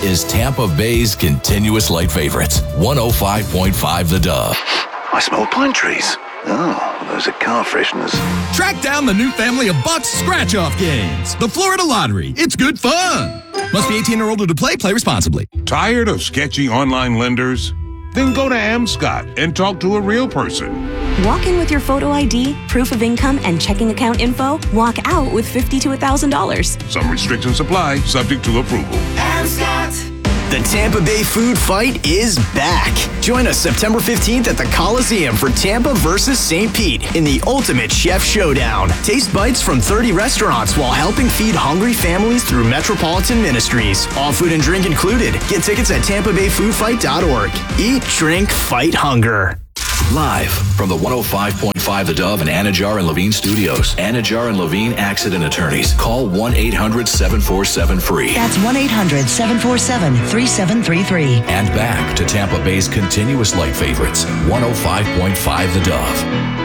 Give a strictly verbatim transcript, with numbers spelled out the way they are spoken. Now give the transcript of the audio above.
is Tampa Bay's continuous light favorites, one oh five point five The Dove. I smell pine trees. Oh, those are car fresheners. Track down the new family of Bucks scratch-off games. The Florida Lottery. It's good fun. Must be eighteen or older to play. Play responsibly. Tired of sketchy online lenders? Then go to Amscot and talk to a real person. Walk in with your photo I D, proof of income, and checking account info. Walk out with fifty to one thousand dollars. Some restrictions apply, subject to approval. Amscot. The Tampa Bay food fight is back. Join us September fifteenth at the Coliseum for Tampa versus Saint Pete in the ultimate chef showdown. Taste bites from thirty restaurants while helping feed hungry families through Metropolitan Ministries. All food and drink included. Get tickets at tampa bay food fight dot org. Eat, drink, fight hunger. Live from the one oh five point five The Dove and Anajar and Levine studios. Anajar and Levine Accident Attorneys. Call one eight hundred seven four seven free. That's one eight hundred seven four seven three seven three three. And back to Tampa Bay's continuous light favorites, one oh five point five The Dove.